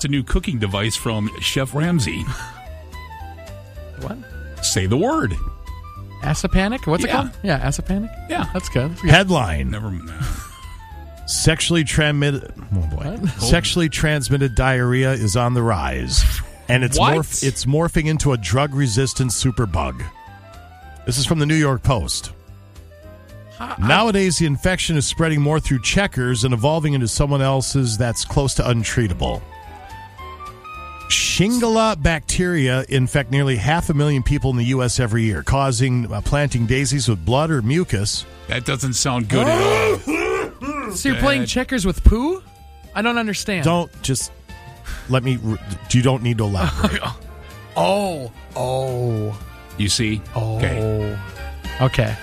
a new cooking device from Chef Ramsay. What? Say the word. Asapanic? What's it called? Yeah, Asapanic? Yeah. That's good. Headline. Never. Sexually transmitted diarrhea is on the rise, and it's What? it's morphing into a drug-resistant superbug. This is from the New York Post. Nowadays, the infection is spreading more through checkers and evolving into someone else's that's close to untreatable. Shingilla bacteria infect nearly 500,000 people in the U.S. every year, causing planting daisies with blood or mucus. That doesn't sound good at all. So you're playing checkers with poo? I don't understand. Don't just let me. You don't need to elaborate. Oh. You see? Okay. Okay.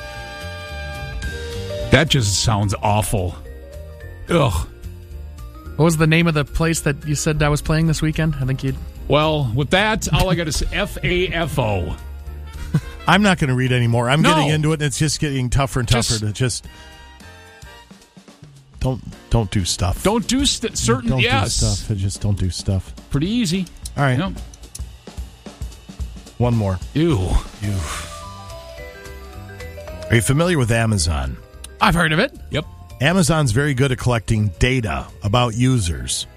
That just sounds awful. Ugh. What was the name of the place that you said I was playing this weekend? I think you'd... Well, with that, all I got to say, FAFO. I'm not going to read anymore. I'm getting into it, and it's just getting tougher and tougher to just... Don't do stuff. Don't do certain... Don't yes. do stuff. Just don't do stuff. Pretty easy. All right. Yep. One more. Ew. Are you familiar with Amazon? I've heard of it. Yep. Amazon's very good at collecting data about users.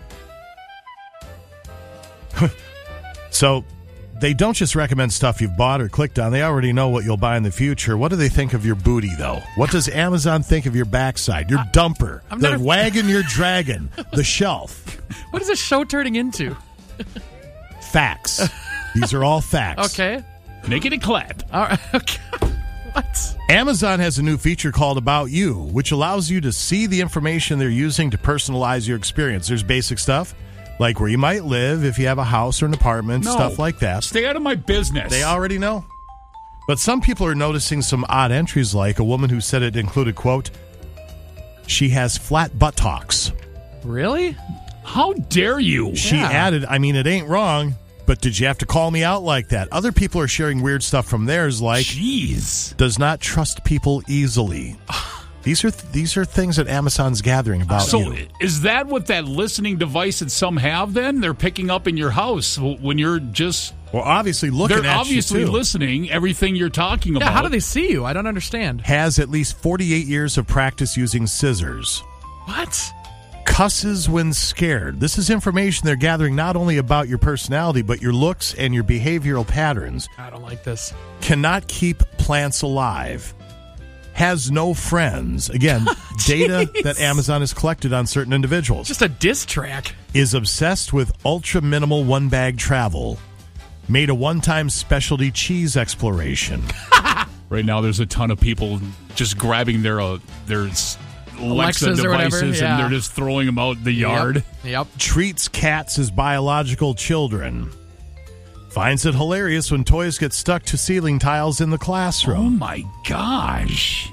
So they don't just recommend stuff you've bought or clicked on. They already know what you'll buy in the future. What do they think of your booty, though? What does Amazon think of your backside, your dumper, the wagon you're dragging, the shelf? What is this show turning into? Facts. These are all facts. Okay. Naked and clap. All right. Okay. What? Amazon has a new feature called About You, which allows you to see the information they're using to personalize your experience. There's basic stuff, like where you might live, if you have a house or an apartment, stuff like that. Stay out of my business. They already know. But some people are noticing some odd entries, like a woman who said it included, quote, she has flat buttocks. Really? How dare you? She added, I mean, it ain't wrong, but did you have to call me out like that? Other people are sharing weird stuff from theirs, like, jeez, does not trust people easily. These are things that Amazon's gathering about you. So is that what that listening device that some have then? They're picking up in your house when you're just... Well, obviously looking at you, they're obviously too. listening, everything you're talking about. Yeah, how do they see you? I don't understand. Has at least 48 years of practice using scissors. What? Cusses when scared. This is information they're gathering not only about your personality, but your looks and your behavioral patterns. I don't like this. Cannot keep plants alive. Has no friends. Again, data that Amazon has collected on certain individuals. Just a diss track. Is obsessed with ultra minimal one bag travel. Made a one-time specialty cheese exploration. Right now, there's a ton of people just grabbing their Alexa Alexas or whatever, devices and they're just throwing them out in the yard. Yep. Treats cats as biological children. Finds it hilarious when toys get stuck to ceiling tiles in the classroom. Oh my gosh.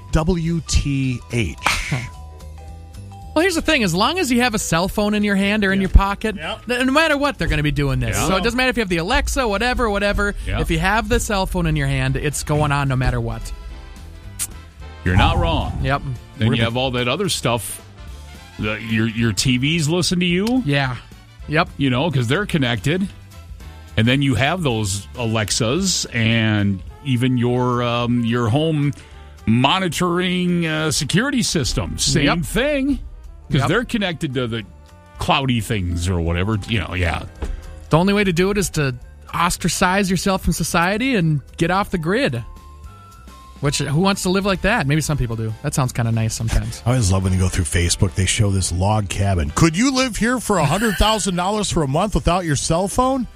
WTH. Well, here's the thing. As long as you have a cell phone in your hand or in your pocket, no matter what, they're going to be doing this. Yeah. So it doesn't matter if you have the Alexa, whatever. Yeah. If you have the cell phone in your hand, it's going on no matter what. You're not wrong. Yep. Then you have all that other stuff. Your TVs listen to you. Yeah. Yep. You know, because they're connected. And then you have those Alexas and even your home monitoring security system. Same thing. Because they're connected to the cloudy things or whatever. You know, The only way to do it is to ostracize yourself from society and get off the grid. Which, who wants to live like that? Maybe some people do. That sounds kind of nice sometimes. I always love when you go through Facebook, they show this log cabin. Could you live here for $100,000 for a month without your cell phone?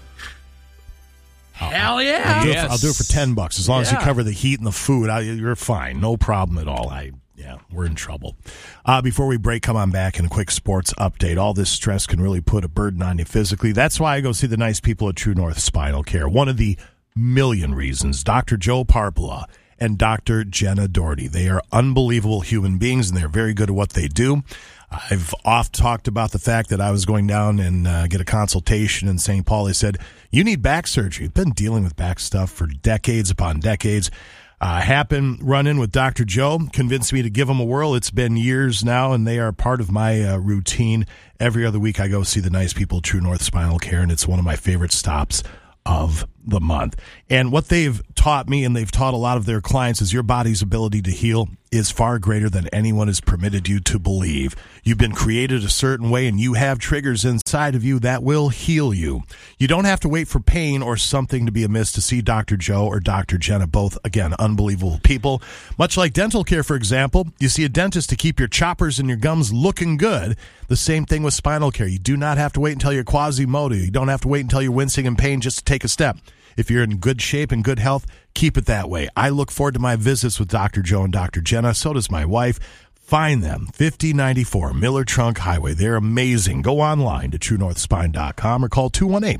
Hell yeah. I'll do it for $10 as long as you cover the heat and the food. You're fine. No problem at all. We're in trouble. Before we break, come on back and a quick sports update. All this stress can really put a burden on you physically. That's why I go see the nice people at True North Spinal Care. One of the million reasons. Dr. Joe Parpala and Dr. Jenna Doherty. They are unbelievable human beings, and they're very good at what they do. I've oft talked about the fact that I was going down and get a consultation in St. Paul. They said, you need back surgery. You've been dealing with back stuff for decades upon decades. Run in with Dr. Joe, convinced me to give them a whirl. It's been years now, and they are part of my routine every other week I go see the nice people at True North Spinal Care, and it's one of my favorite stops of the month. And what they've taught me, and they've taught a lot of their clients, is your body's ability to heal is far greater than anyone has permitted you to believe. You've been created a certain way, and you have triggers inside of you that will heal you. You don't have to wait for pain or something to be amiss to see Dr. Joe or Dr. Jenna, both, again, unbelievable people. Much like dental care, for example, you see a dentist to keep your choppers and your gums looking good. The same thing with spinal care. You do not have to wait until you're Quasimodo. You don't have to wait until you're wincing in pain just to take a step. If you're in good shape and good health, keep it that way. I look forward to my visits with Dr. Joe and Dr. Jenna. So does my wife. Find them, 5094 Miller Trunk Highway. They're amazing. Go online to TrueNorthSpine.com or call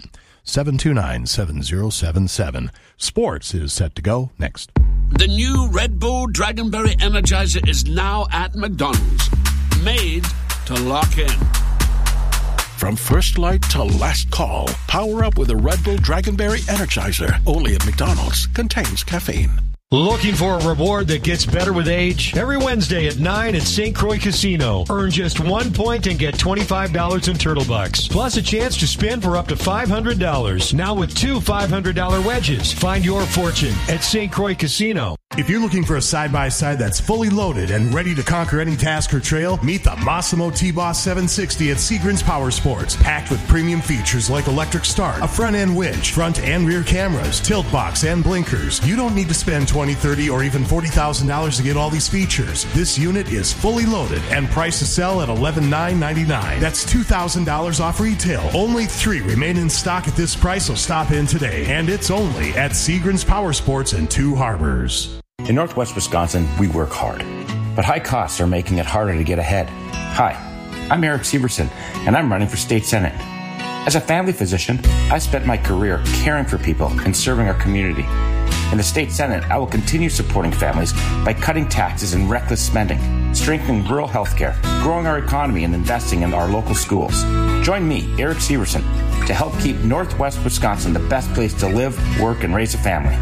218-729-7077. Sports is set to go next. The new Red Bull Dragonberry Energizer is now at McDonald's. Made to lock in. From first light to last call, power up with a Red Bull Dragonberry Energizer. Only at McDonald's. Contains caffeine. Looking for a reward that gets better with age? Every Wednesday at 9 at St. Croix Casino. Earn just 1 point and get $25 in Turtle Bucks. Plus a chance to spin for up to $500. Now with 2 $500 wedges. Find your fortune at St. Croix Casino. If you're looking for a side-by-side that's fully loaded and ready to conquer any task or trail, meet the Massimo T-Boss 760 at Seagram's Power Sports. Packed with premium features like electric start, a front-end winch, front and rear cameras, tilt box, and blinkers. You don't need to spend $20,000, $30,000, or even $40,000 to get all these features. This unit is fully loaded and priced to sell at $11,999. That's $2,000 off retail. Only 3 remain in stock at this price, so stop in today. And it's only at Seagram's Power Sports in Two Harbors. In Northwest Wisconsin, we work hard, but high costs are making it harder to get ahead. Hi, I'm Eric Severson, and I'm running for state senate. As a family physician, I spent my career caring for people and serving our community. In the state senate, I will continue supporting families by cutting taxes and reckless spending, strengthening rural health care, growing our economy, and investing in our local schools. Join me, Eric Severson, to help keep Northwest Wisconsin the best place to live, work, and raise a family.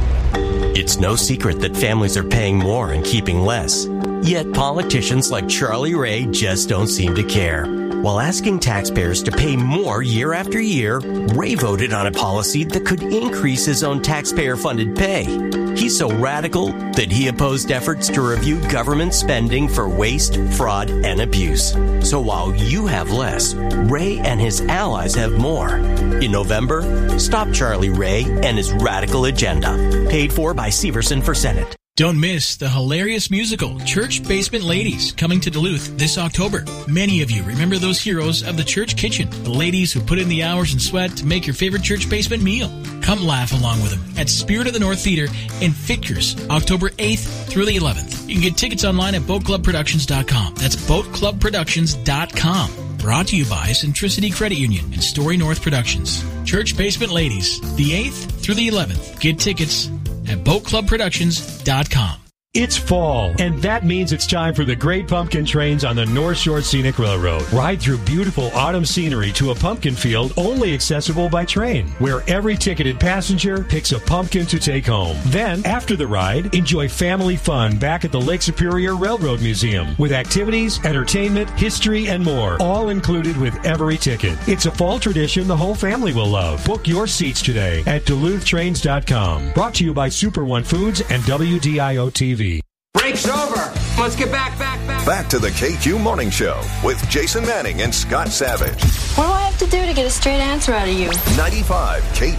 It's no secret that families are paying more and keeping less. Yet politicians like Charlie Ray just don't seem to care. While asking taxpayers to pay more year after year, Ray voted on a policy that could increase his own taxpayer-funded pay. He's so radical that he opposed efforts to review government spending for waste, fraud, and abuse. So while you have less, Ray and his allies have more. In November, stop Charlie Ray and his radical agenda. Paid for by Severson for Senate. Don't miss the hilarious musical Church Basement Ladies coming to Duluth this October. Many of you remember those heroes of the church kitchen, the ladies who put in the hours and sweat to make your favorite church basement meal. Come laugh along with them at Spirit of the North Theater in Fichters, October 8th through the 11th. You can get tickets online at BoatClubProductions.com. That's BoatClubProductions.com. Brought to you by Centricity Credit Union and Story North Productions. Church Basement Ladies, the 8th through the 11th. Get tickets at BoatClubProductions.com. It's fall, and that means it's time for the Great Pumpkin Trains on the North Shore Scenic Railroad. Ride through beautiful autumn scenery to a pumpkin field only accessible by train, where every ticketed passenger picks a pumpkin to take home. Then, after the ride, enjoy family fun back at the Lake Superior Railroad Museum with activities, entertainment, history, and more, all included with every ticket. It's a fall tradition the whole family will love. Book your seats today at DuluthTrains.com. Brought to you by Super One Foods and WDIO TV. Break's over. Let's get back. Back to the KQ Morning Show with Jason Manning and Scott Savage. What do I have to do to get a straight answer out of you? 95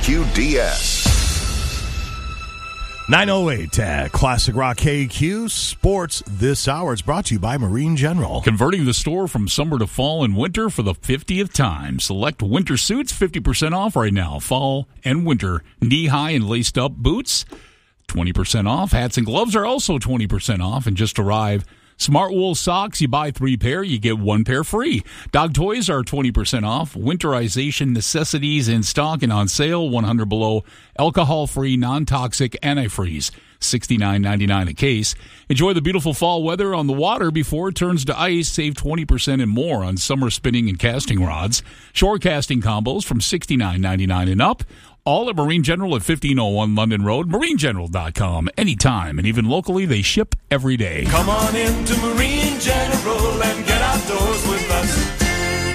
KQDS. 908 at Classic Rock KQ Sports this hour. It's brought to you by Marine General. Converting the store from summer to fall and winter for the 50th time. Select winter suits, 50% off right now. Fall and winter knee-high and laced-up boots, 20% off. Hats and gloves are also 20% off. And just arrive. Smart wool socks, you buy 3 pair, you get 1 pair free. Dog toys are 20% off. Winterization necessities in stock and on sale, 100 below. Alcohol-free, non-toxic antifreeze, $69.99 a case. Enjoy the beautiful fall weather on the water before it turns to ice. Save 20% and more on summer spinning and casting rods. Shore casting combos from $69.99 and up. All at Marine General at 1501 London Road. MarineGeneral.com. Anytime and even locally, they ship every day. Come on into Marine General and get outdoors with us.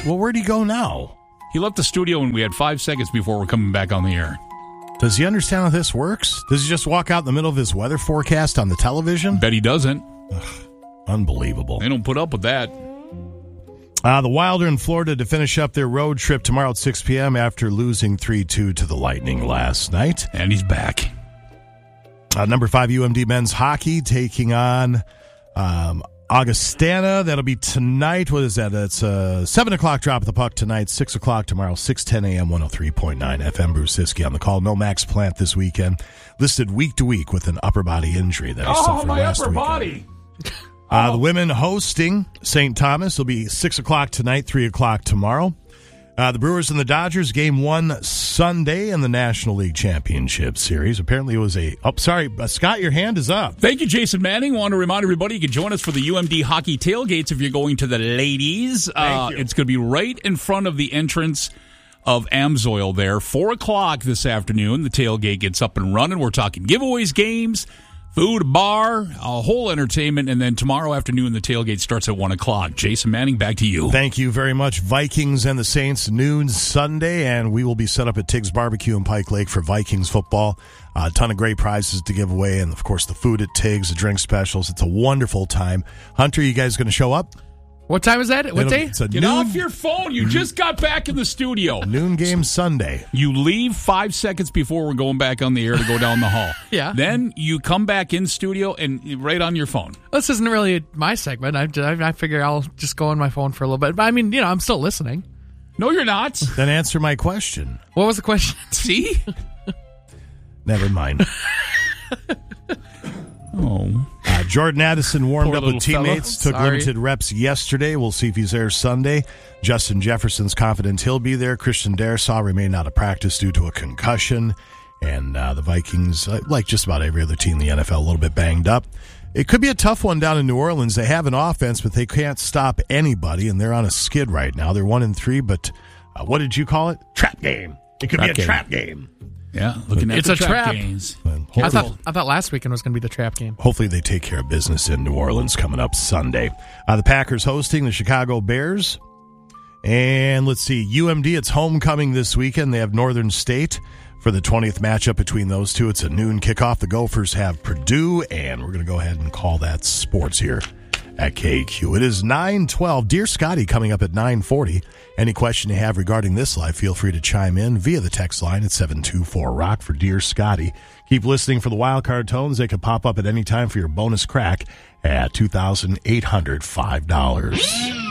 Well, where'd he go now? He left the studio when we had 5 seconds before we're coming back on the air. Does he understand how this works? Does he just walk out in the middle of his weather forecast on the television? Bet he doesn't. Ugh, unbelievable. They don't put up with that. The Wild are in Florida to finish up their road trip tomorrow at 6 p.m. after losing 3-2 to the Lightning last night. And he's back. Number 5 UMD men's hockey taking on Augustana. That'll be tonight. What is that? That's a 7 o'clock drop of the puck tonight, 6 o'clock tomorrow, 6:10 a.m., 103.9 FM. Bruce Siskey on the call. No Max Plant this weekend. Listed week to week with an upper body injury that he suffered last weekend. Body. The women hosting St. Thomas will be 6 o'clock tonight, 3 o'clock tomorrow. The Brewers and the Dodgers, game 1 Sunday in the National League Championship Series. Apparently it was Scott, your hand is up. Thank you, Jason Manning. Want to remind everybody you can join us for the UMD hockey tailgates if you're going to the ladies. It's going to be right in front of the entrance of Amsoil there. 4 o'clock this afternoon, the tailgate gets up and running. We're talking giveaways, games, food, bar, a whole entertainment, and then tomorrow afternoon the tailgate starts at 1 o'clock. Jason Manning, back to you. Thank you very much. Vikings and the Saints, noon Sunday, and we will be set up at Tiggs Barbecue in Pike Lake for Vikings football. A ton of great prizes to give away, and of course the food at Tiggs, the drink specials. It's a wonderful time. Hunter, you guys going to show up? What time is that? What day? Get off your phone. You just got back in the studio. Noon game Sunday. You leave 5 seconds before we're going back on the air to go down the hall. Yeah. Then you come back in studio and right on your phone. This isn't really my segment. I figure I'll just go on my phone for a little bit. But I mean, I'm still listening. No, you're not. Then answer my question. What was the question? See? Never mind. Jordan Addison warmed up with teammates, took limited reps yesterday. We'll see if he's there Sunday. Justin Jefferson's confident he'll be there. Christian Darrisaw remained out of practice due to a concussion. And the Vikings, like just about every other team in the NFL, a little bit banged up. It could be a tough one down in New Orleans. They have an offense, but they can't stop anybody, and they're on a skid right now. They're 1-3, but what did you call it? Trap game. It could be a trap game. Yeah, looking at the trap games. I thought last weekend was going to be the trap game. Hopefully they take care of business in New Orleans coming up Sunday. The Packers hosting the Chicago Bears. And let's see, UMD, it's homecoming this weekend. They have Northern State for the 20th matchup between those two. It's a noon kickoff. The Gophers have Purdue, and we're going to go ahead and call that sports here at KQ. It is 9:12. Dear Scotty coming up at 9:40. Any question you have regarding this live, feel free to chime in via the text line at 724-ROCK for Dear Scotty. Keep listening for the wildcard tones. They could pop up at any time for your bonus crack at $2,805.